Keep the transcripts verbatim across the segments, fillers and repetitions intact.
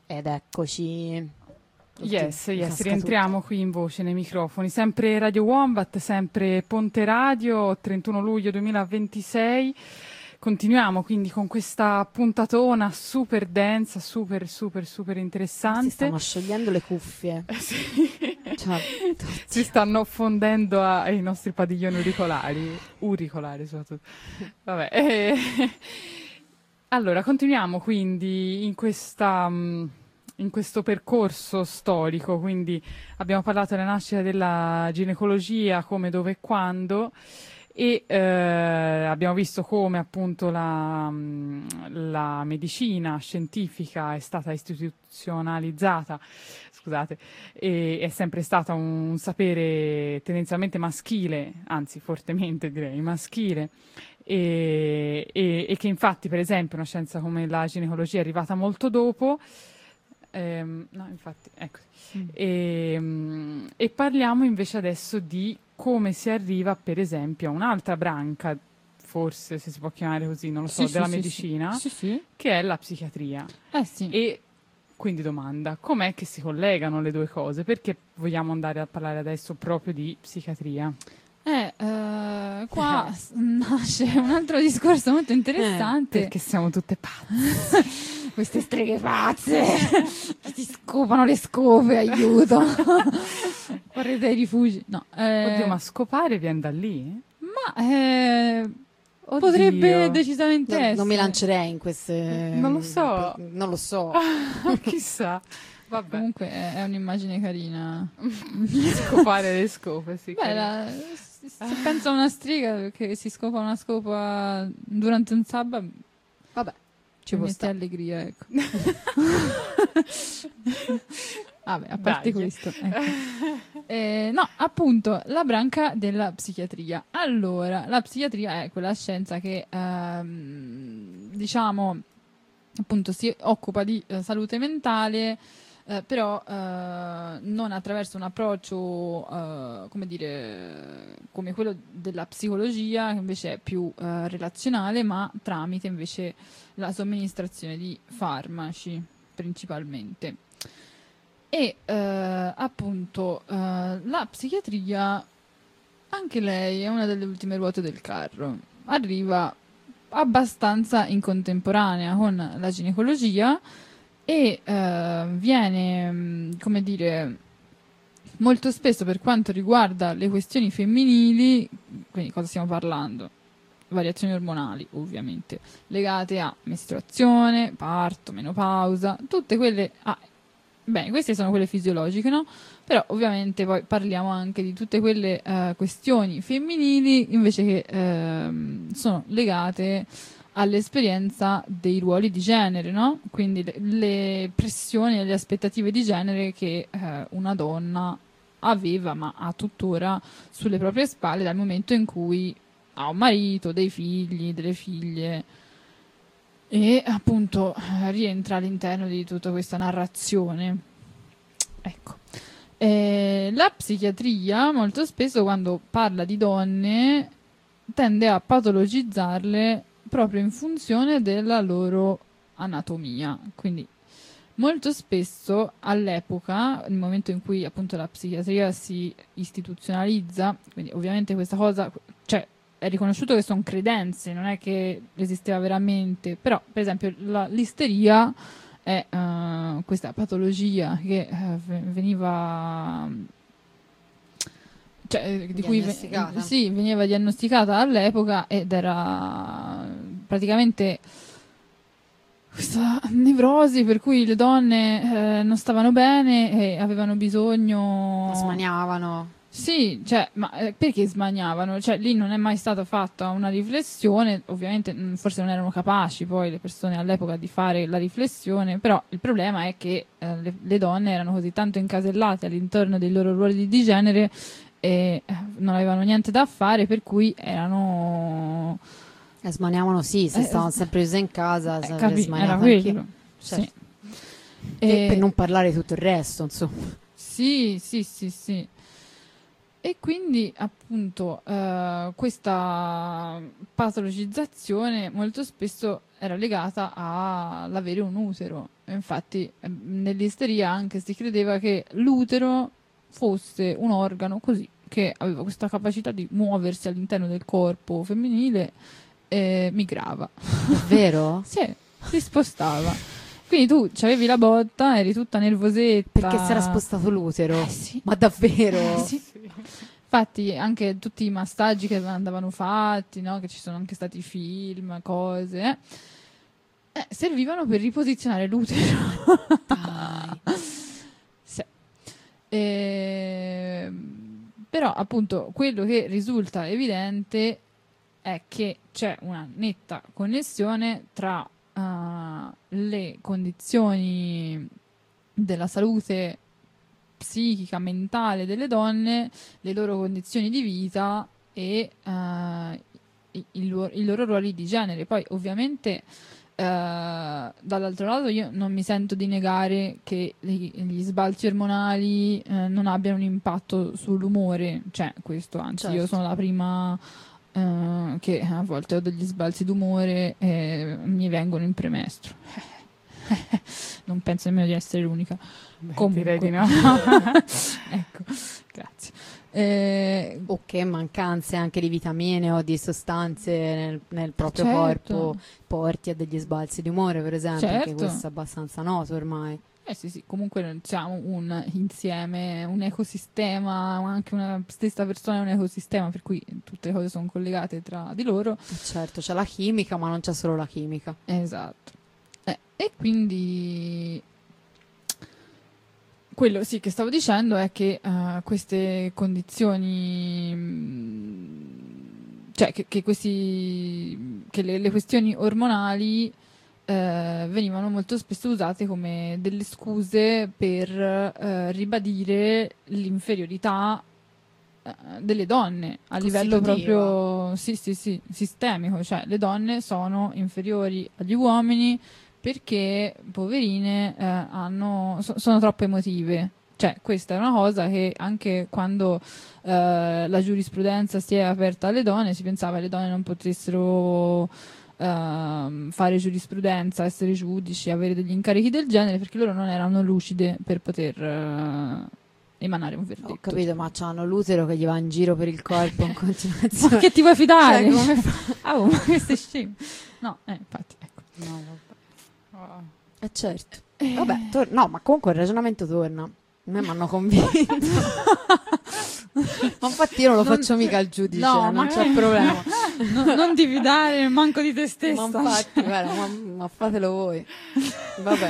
Ed eccoci. Yes, yes, rientriamo qui in voce nei microfoni. Sempre Radio Wombat, sempre Ponte Radio, trentuno luglio duemilaventisei. Continuiamo quindi con questa puntatona super densa, super, super, super interessante. Si stanno sciogliendo le cuffie. Sì. Cioè, si stanno fondendo ai nostri padiglioni auricolari, auricolari soprattutto. Vabbè. Eh, allora, continuiamo quindi in questa... in questo percorso storico, quindi abbiamo parlato della nascita della ginecologia, come, dove e quando, e eh, abbiamo visto come appunto la, la medicina scientifica è stata istituzionalizzata, scusate, e è sempre stata un sapere tendenzialmente maschile, anzi fortemente direi maschile, e, e, e che infatti per esempio una scienza come la ginecologia è arrivata molto dopo. Ehm, no, infatti, ecco. Mm. E, um, e parliamo invece adesso di come si arriva, per esempio, a un'altra branca, forse se si può chiamare così, non lo so, sì, della sì, medicina, sì. Sì, sì. Che è la psichiatria. Eh sì. E quindi domanda, com'è che si collegano le due cose? Perché vogliamo andare a parlare adesso proprio di psichiatria? Eh, uh, qua nasce un altro discorso molto interessante. Eh, perché siamo tutte pazze. Queste streghe pazze si scopano le scope, aiuto. Vorrei dei rifugi. No, eh, Oddio, ma scopare viene da lì? Ma eh, potrebbe decisamente no, essere. Non mi lancerei in queste... Non lo so. Non lo so. Chissà. Vabbè. Comunque è, è un'immagine carina. Scopare le scope, sì. Beh, la, se, se penso a una strega che si scopa una scopa durante un sabba, vabbè, ci può stare allegria, ecco. Vabbè, a parte Dai. questo, ecco. eh, no, appunto, la branca della psichiatria. Allora, la psichiatria è quella scienza che ehm, diciamo appunto si occupa di eh, salute mentale. Eh, però eh, non attraverso un approccio eh, come dire come quello della psicologia, che invece è più eh, relazionale, ma tramite invece la somministrazione di farmaci principalmente. E eh, appunto eh, la psichiatria, anche lei è una delle ultime ruote del carro, arriva abbastanza in contemporanea con la ginecologia e uh, viene, come dire, molto spesso per quanto riguarda le questioni femminili, quindi cosa stiamo parlando? Variazioni ormonali, ovviamente, legate a mestruazione, parto, menopausa, tutte quelle... Ah, bene, queste sono quelle fisiologiche, no? Però ovviamente poi parliamo anche di tutte quelle uh, questioni femminili invece che uh, sono legate all'esperienza dei ruoli di genere, no? Quindi le, le pressioni e le aspettative di genere che eh, una donna aveva, ma ha tuttora sulle proprie spalle dal momento in cui ha un marito, dei figli, delle figlie e appunto rientra all'interno di tutta questa narrazione. Ecco. E la psichiatria molto spesso quando parla di donne tende a patologizzarle proprio in funzione della loro anatomia. Quindi molto spesso all'epoca, nel momento in cui appunto la psichiatria si istituzionalizza, quindi ovviamente questa cosa, cioè è riconosciuto che sono credenze, non è che esisteva veramente, però per esempio la, l'isteria è uh, questa patologia che uh, veniva... Cioè, di cui ve- sì, veniva diagnosticata all'epoca ed era praticamente questa nevrosi per cui le donne eh, non stavano bene e avevano bisogno... Smaniavano. Sì, cioè, ma eh, perché smaniavano? Cioè, lì non è mai stata fatta una riflessione, ovviamente mh, forse non erano capaci poi le persone all'epoca di fare la riflessione, però il problema è che eh, le, le donne erano così tanto incasellate all'interno dei loro ruoli di genere e non avevano niente da fare, per cui erano eh, smaniavano sì, se eh, stavano sempre chiuse in casa eh, capi- era quello certo. Sì. E e... per non parlare di tutto il resto, insomma. Sì, sì, sì, sì. E quindi appunto eh, questa patologizzazione molto spesso era legata all'avere un utero. E infatti eh, nell'isteria anche si credeva che l'utero fosse un organo così, che aveva questa capacità di muoversi all'interno del corpo femminile e migrava. Davvero? Sì, si spostava. Quindi tu avevi la botta, eri tutta nervosetta. Perché si era spostato l'utero? Eh sì. Ma davvero? Eh sì. Infatti anche tutti i massaggi che andavano fatti, no? Che ci sono anche stati film, cose, eh, eh, servivano per riposizionare l'utero. Dai. Sì. E... Però appunto quello che risulta evidente è che c'è una netta connessione tra uh, le condizioni della salute psichica, mentale delle donne, le loro condizioni di vita e uh, i, i, loro, i loro ruoli di genere. Poi ovviamente uh, dall'altro lato io non mi sento di negare che gli, gli sbalzi ormonali uh, non abbiano un impatto sull'umore, cioè questo, anzi Certo. io sono la prima uh, che a volte ho degli sbalzi d'umore e mi vengono in premestro. Non penso nemmeno di essere l'unica. Beh, Comunque. direi di no. Ecco, grazie. Eh, O che mancanze anche di vitamine o di sostanze nel, nel proprio certo. corpo porti a degli sbalzi di umore, per esempio, anche Certo. questo è abbastanza noto ormai. Eh sì, sì, comunque non siamo un insieme, un ecosistema, anche una stessa persona è un ecosistema, per cui tutte le cose sono collegate tra di loro. E certo, c'è la chimica, ma non c'è solo la chimica. Esatto. Eh, e quindi quello sì che stavo dicendo è che uh, queste condizioni, mh, cioè che, che questi, che le, le questioni ormonali eh, venivano molto spesso usate come delle scuse per eh, ribadire l'inferiorità eh, delle donne a livello Costitutiva. proprio sì, sì, sì, sistemico, cioè le donne sono inferiori agli uomini perché poverine eh, hanno, so- sono troppo emotive. Cioè, questa è una cosa che anche quando eh, la giurisprudenza si è aperta alle donne, si pensava che le donne non potessero ehm, fare giurisprudenza, essere giudici, avere degli incarichi del genere, perché loro non erano lucide per poter eh, emanare un verdetto. Ho capito, ma c'hanno l'utero che gli va in giro per il corpo in Ma continuazione. che ti vuoi fidare? Cioè, come fa- Ah, oh, ma questo è scemo. No, eh, infatti, ecco. No, vabbè. Oh. Eh certo. Vabbè, tor- no, ma comunque il ragionamento torna. A me mi hanno convinto. Ma infatti io non lo Non- faccio mica al giudice, No, non ma- c'è problema. No, non ti fidare manco di te stessa. Ma infatti, guarda, ma, ma fatelo voi. Vabbè.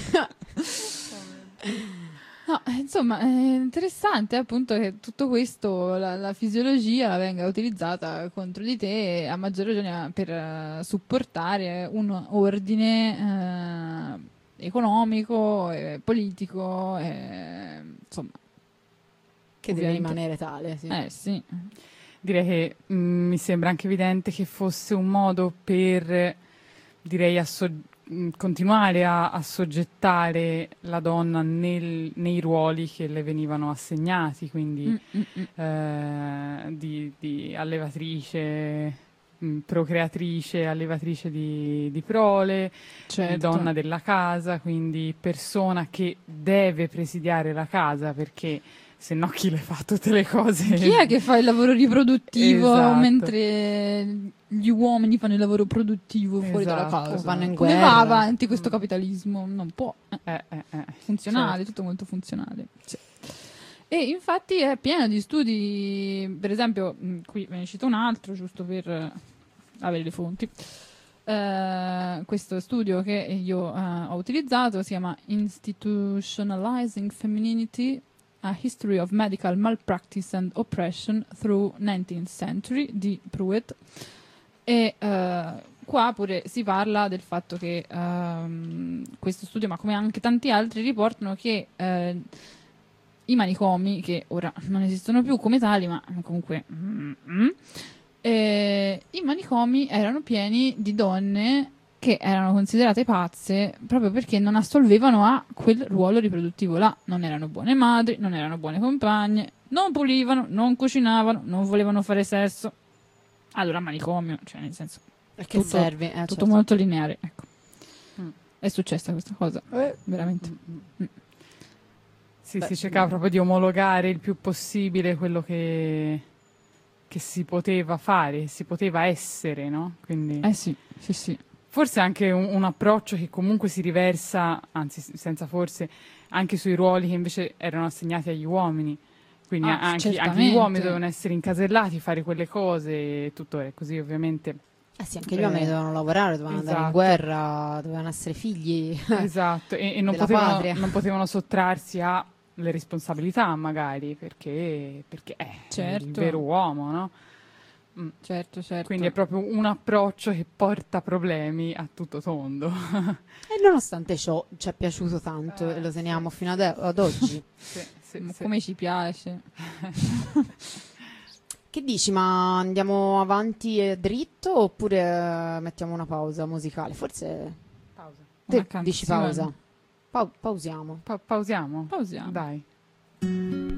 No, eh, insomma, è interessante appunto che tutto questo, la, la fisiologia la venga utilizzata contro di te, a maggior ragione per eh, supportare un ordine eh, economico, e politico, e, insomma. Che deve Ovviamente. rimanere tale, sì. Eh sì. Direi che mh, mi sembra anche evidente che fosse un modo per, direi, asso- mh, continuare a, a soggettare la donna nel- nei ruoli che le venivano assegnati, quindi Mm, mm, mm. eh, di, di allevatrice, mh, procreatrice, allevatrice di, di prole, Certo. donna della casa, quindi persona che deve presidiare la casa, perché se no chi le fa tutte le cose? Chi è che fa il lavoro riproduttivo Esatto. mentre gli uomini fanno il lavoro produttivo fuori dalla Esatto. casa? Vanno in Come guerra. va avanti questo Mm. capitalismo? Non può. Eh, Eh, eh, eh. funzionale, Certo. tutto molto funzionale. Sì. E infatti è pieno di studi, per esempio, mh, qui ve ne cito un altro, giusto per eh, avere le fonti. Eh, questo studio che io eh, ho utilizzato si chiama Institutionalizing Femininity, A History of Medical Malpractice and Oppression Through nineteenth Century di Pruitt. E eh, qua pure si parla del fatto che ehm, questo studio, ma come anche tanti altri, riportano che eh, i manicomi, che ora non esistono più come tali, ma comunque mm, mm, eh, i manicomi erano pieni di donne che erano considerate pazze proprio perché non assolvevano a quel ruolo riproduttivo là. Non erano buone madri, non erano buone compagne, non pulivano, non cucinavano, non volevano fare sesso. Allora manicomio, cioè nel senso, E che tutto- serve? Eh, tutto certo. molto lineare, ecco. Mm. È successa questa cosa, Eh. veramente. Mm, mm. Sì, Beh, si cercava proprio di omologare il più possibile quello che, che si poteva fare, si poteva essere, no? Quindi Eh sì, sì, sì. forse anche un, un approccio che comunque si riversa, anzi s- senza forse, anche sui ruoli che invece erano assegnati agli uomini. Quindi Ah, a- anche, anche gli certamente. uomini dovevano essere incasellati, fare quelle cose e tutto è così ovviamente. Eh sì, anche gli uomini Eh, dovevano lavorare, dovevano andare in esatto. guerra, dovevano essere figli. Esatto, e, e non, Della potevano, patria. non potevano sottrarsi alle responsabilità magari, perché, perché è il Certo. vero uomo, no? Mm. Certo, certo. Quindi è proprio un approccio che porta problemi a tutto tondo. E nonostante ciò ci è piaciuto tanto e lo Eh, teniamo sì. fino ad, ad oggi. Sì, sì, Ma sì. come ci piace. Che dici, ma andiamo avanti e dritto oppure eh, mettiamo una pausa musicale? Forse Pausa. te Una dici canzone. pausa. Pau- pausiamo. Pa- pausiamo? Pausiamo. Dai.